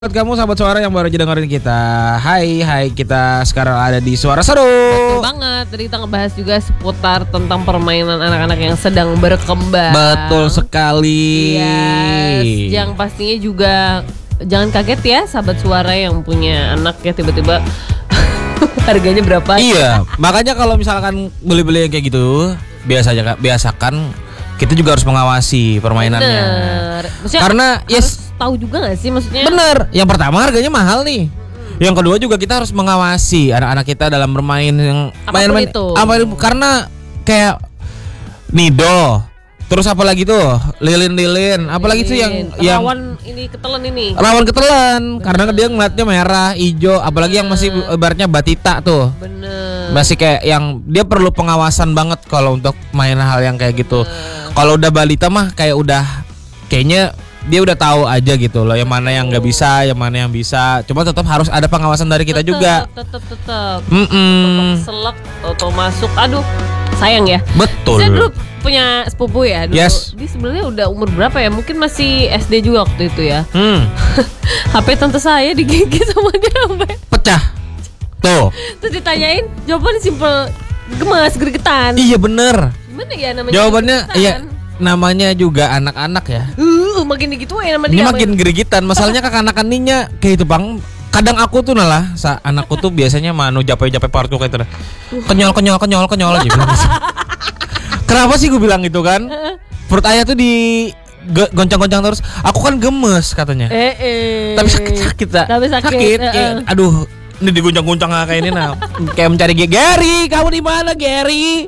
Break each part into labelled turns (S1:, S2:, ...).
S1: Buat kamu sahabat suara yang baru aja dengerin kita. Hai, kita sekarang ada di Suara Seru.
S2: Betul banget. Tadi kita ngebahas juga seputar tentang permainan anak-anak yang sedang berkembang.
S1: Betul sekali.
S2: Yes. Yang pastinya juga jangan kaget ya sahabat suara yang punya anak ya tiba-tiba harganya berapa.
S1: Iya, makanya kalau misalkan beli-beli yang kayak gitu, biasakan kita juga harus mengawasi permainannya.
S2: Bener. Maksudnya
S1: karena
S2: harus tahu juga gak sih maksudnya?
S1: Bener. Yang pertama harganya mahal nih. Yang kedua juga kita harus mengawasi anak-anak kita dalam bermain yang main-main
S2: itu.
S1: Karena kayak Nido, terus apa lagi tuh? Lilin, apalagi tuh yang
S2: rawan ini ketelan ini.
S1: Rawan ketelan. Bener. Karena dia ngeliatnya merah, hijau, apalagi yang masih ibaratnya batita tuh.
S2: Bener.
S1: Masih kayak yang dia perlu pengawasan banget kalau untuk main hal yang kayak gitu. Kalau udah balita mah kayak udah kayaknya dia udah tahu aja gitu loh, yang mana yang nggak bisa, yang mana yang bisa. Cuma tetap harus ada pengawasan dari kita juga.
S2: Tetap. Selek atau masuk, aduh sayang ya.
S1: Betul.
S2: Saya dulu punya sepupu ya. Dulu.
S1: Yes.
S2: Dia sebenarnya udah umur berapa ya? Mungkin masih SD juga waktu itu ya. HP tante saya digigit sama dia sampai
S1: pecah. Tuh.
S2: Terus ditanyain, jawabannya simpel, gemas, gregetan.
S1: Iya bener.
S2: Gimana ya namanya?
S1: Jawabannya iya. Namanya juga anak-anak ya.
S2: Makin digituin sama
S1: Ini
S2: dia.
S1: makin gerigitan. Masalahnya kekanak-kanakan ninya kayak itu bang. Kadang aku tuh anakku tuh biasanya manu jape-jape partu kayak itu. Kenyol aja bilang. Kenapa sih gue bilang itu kan? Perut ayah tuh di goncang-goncang terus. Aku kan gemes katanya. Tapi sakit. Kayak, aduh, ini diguncang-guncang kayak ini nah. Kayak mencari Gary, kamu di mana Gary?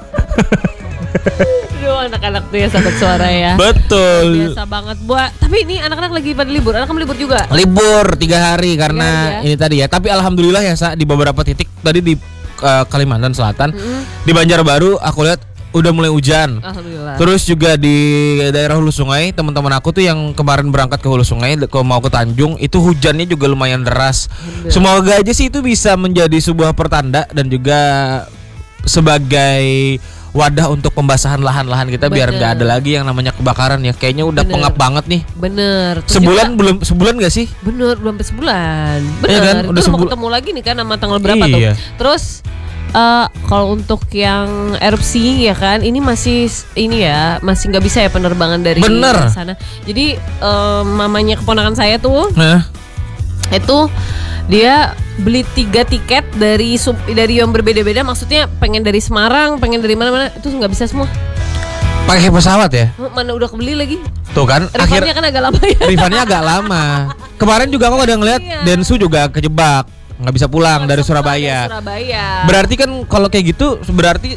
S2: Aduh, anak-anak tuh ya sahabat suara ya.
S1: Betul.
S2: Biasa banget buat. Tapi ini anak-anak lagi pada libur. Anak kamu libur juga?
S1: Libur 3 hari karena ini tadi ya. Tapi alhamdulillah ya di beberapa titik tadi di Kalimantan Selatan, di Banjarbaru aku lihat udah mulai hujan.
S2: Alhamdulillah.
S1: Terus juga di daerah Hulu Sungai, teman-teman aku tuh yang kemarin berangkat ke Hulu Sungai mau ke Tanjung, itu hujannya juga lumayan deras. Semoga aja sih itu bisa menjadi sebuah pertanda dan juga sebagai wadah untuk pembasahan lahan-lahan kita. Biar nggak ada lagi yang namanya kebakaran ya. Kayaknya udah pengap banget nih.
S2: Bener.
S1: Sebulan nggak sih?
S2: Bener, belum sampai sebulan. Bener.
S1: Ya kan? Udah
S2: mau ketemu lagi nih kan sama tanggal berapa tuh. Terus kalau untuk yang erupsi ya kan, ini masih nggak bisa ya penerbangan dari sana. Jadi mamanya keponakan saya tuh, itu dia beli 3 tiket dari yang berbeda-beda. Maksudnya pengen dari Semarang, pengen dari mana-mana, itu nggak bisa semua.
S1: Pakai pesawat ya?
S2: Mana udah kebeli lagi?
S1: Tuh kan,
S2: refundnya kan agak lama ya.
S1: Refundnya agak lama. Kemarin juga aku udah ngeliat Densu juga kejebak, nggak bisa pulang dari Surabaya. Berarti kan kalau kayak gitu berarti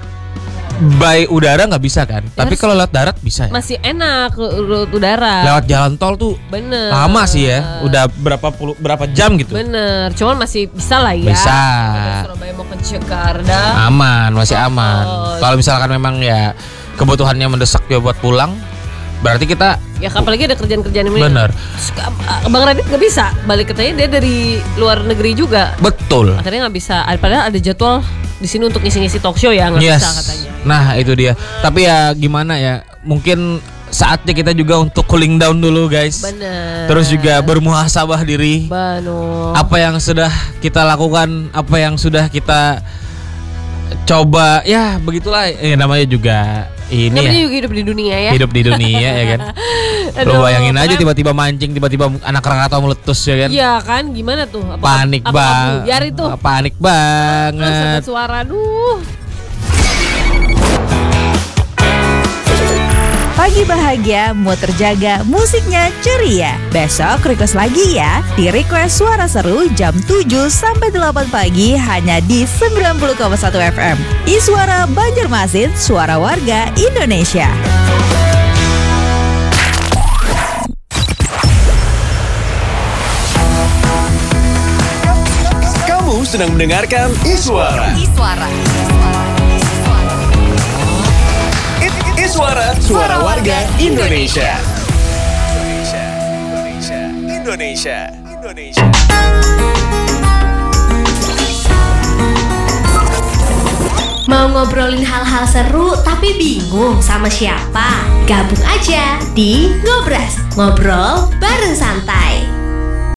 S1: by udara nggak bisa kan? Tapi kalau lewat darat bisa ya?
S2: Masih enak udara.
S1: Lewat jalan tol tuh lama sih ya. Udah berapa jam gitu.
S2: Bener, cuman masih bisa lah ya.
S1: Bisa.
S2: Surabaya mau ke Jakarta
S1: aman, masih aman. Kalau misalkan memang ya kebutuhannya mendesak ya buat pulang, berarti kita
S2: ya apalagi ada kerjaan-kerjaan ini.
S1: Bener.
S2: Bang Radit nggak bisa balik, katanya dia dari luar negeri juga.
S1: Betul.
S2: Katanya nggak bisa. Padahal ada jadwal di sini untuk ngisi-ngisi talk show ya, nggak bisa katanya.
S1: Nah itu dia. Tapi ya gimana ya, mungkin saatnya kita juga untuk cooling down dulu guys.
S2: Bener.
S1: Terus juga bermuhasabah diri.
S2: Bener.
S1: Apa yang sudah kita lakukan, apa yang sudah kita coba, ya begitulah. Namanya juga ini
S2: namanya
S1: ya,
S2: juga hidup di dunia ya.
S1: Hidup di dunia ya kan. Lo bayangin aja tiba-tiba mancing, tiba-tiba anak Krakatau meletus ya kan.
S2: Iya kan, gimana tuh?
S1: Panik banget.
S2: Biar itu.
S1: Panik banget.
S2: Terus suara aduh.
S3: Pagi bahagia, mood terjaga, musiknya ceria. Besok request lagi ya. Di Request Suara Seru jam 7 sampai 8 pagi hanya di 90,1 FM. Iswara Banjarmasin, suara warga Indonesia.
S4: Kamu sedang mendengarkan Iswara. Iswara, suara warga Indonesia.
S5: Mau ngobrolin hal-hal seru tapi bingung sama siapa? Gabung aja di Ngobras, ngobrol bareng santai.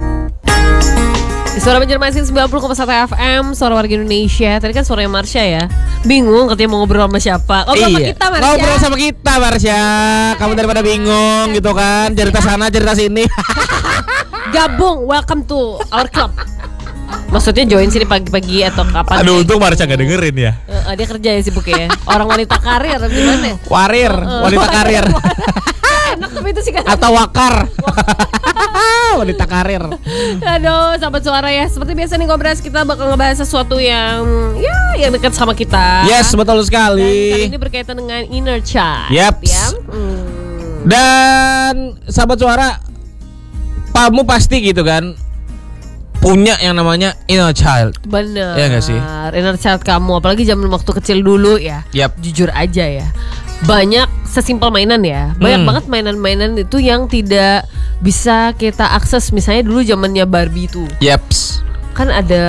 S2: Suara Banjarmasin 90,1 FM, suara warga Indonesia. Tadi kan suaranya Marsha ya. Bingung katanya mau ngobrol sama siapa. Ngobrol sama kita, Marsha.
S1: Ngobrol sama kita, Marsha. Kamu daripada bingung gitu kan, cerita sana cerita sini.
S2: Gabung, welcome to our club. Maksudnya join sini pagi-pagi atau kapan?
S1: Aduh, untung Marsha gak dengerin ya.
S2: Dia kerja ya sibuk ya. Orang wanita karir gimana?
S1: Warir, wanita karir.
S2: Enak tapi itu sih kan.
S1: Atau wakar. Wanita karir.
S2: Aduh, sahabat suara ya. Seperti biasa nih Ngobras, kita bakal ngebahas sesuatu yang yang dekat sama kita.
S1: Yes, betul sekali.
S2: Dan kali ini berkaitan dengan inner child.
S1: Yaps.
S2: Ya?
S1: Dan sahabat suara, kamu pasti gitu kan punya yang namanya inner child.
S2: Bener.
S1: Iya gak sih?
S2: Inner child kamu, apalagi zaman waktu kecil dulu ya.
S1: Yap.
S2: Jujur aja ya. Banyak sesimpel mainan ya. Banyak banget mainan-mainan itu yang tidak bisa kita akses. Misalnya dulu zamannya Barbie tuh.
S1: Yaps.
S2: Kan ada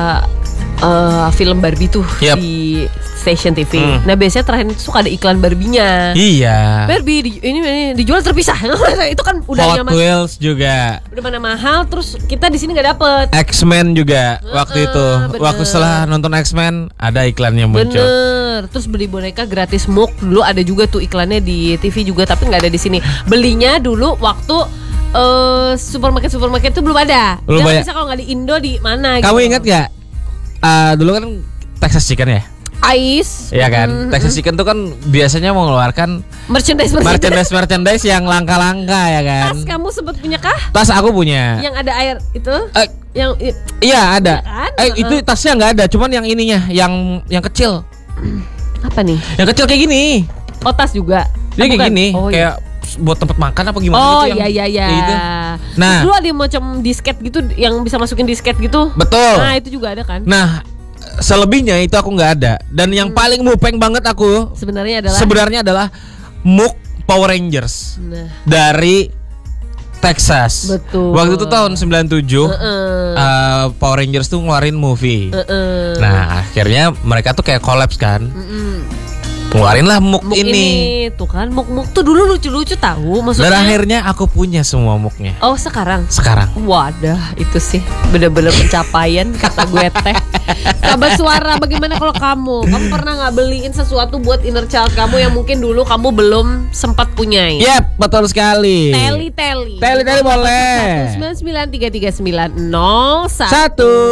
S2: film Barbie tuh
S1: Yap.
S2: di stasiun TV. Nah biasanya terakhir itu suka ada iklan Barbie-nya.
S1: Iya.
S2: Barbie ini dijual terpisah. Itu kan udah
S1: Hot
S2: nyaman.
S1: Wheels juga.
S2: Udah mana mahal, terus kita di sini nggak dapet.
S1: X-Men juga waktu itu.
S2: bener.
S1: Waktu setelah nonton X-Men ada iklannya muncul.
S2: Bener. Terus beli boneka gratis MUK. Dulu ada juga tuh iklannya di TV juga, tapi nggak ada di sini. Belinya dulu waktu supermarket itu belum ada.
S1: Belum
S2: Jangan
S1: banyak.
S2: bisa kalau nggak di Indo di mana?
S1: Kamu
S2: gitu.
S1: ingat gak? Dulu kan Texas Chicken ya?
S2: Ais.
S1: Iya kan? Texas Chicken tuh kan biasanya mengeluarkan merchandise yang langka-langka ya kan?
S2: Tas kamu sempat punya kah?
S1: Tas aku punya.
S2: Yang ada air itu? Yang
S1: Iya ada.
S2: Iya kan?
S1: Itu tasnya nggak ada, cuman yang ininya, yang kecil.
S2: apa nih?
S1: Yang kecil kayak gini.
S2: Oh, tas juga.
S1: Dia kayak
S2: Bukan?
S1: gini,
S2: Oh,
S1: kayak buat tempat makan apa gimana
S2: Oh
S1: gitu
S2: iya.
S1: kayak gitu. Nah.
S2: Terus dulu ada macam disket gitu yang bisa masukin disket gitu.
S1: Betul.
S2: Nah itu juga ada kan.
S1: Nah, selebihnya itu aku nggak ada. Dan yang paling mupeng banget aku
S2: Sebenarnya adalah
S1: MUK Power Rangers
S2: Nah.
S1: dari Texas.
S2: Betul.
S1: Waktu itu tahun 97 Power Rangers tuh ngeluarin movie. Nah, akhirnya mereka tuh kayak collapse kan. Ngeluarin lah MUK ini.
S2: Tuh kan MUK tuh dulu lucu-lucu tahu maksudnya.
S1: Dan akhirnya aku punya semua MUK-nya.
S2: Oh sekarang. Wadah itu sih bener-bener pencapaian kata gue teh. Sahabat suara, bagaimana kalau kamu pernah nggak beliin sesuatu buat inner child kamu yang mungkin dulu kamu belum sempat punyai?
S1: Yap, betul sekali.
S2: Teli
S1: boleh.
S2: 9933901.
S1: Satu.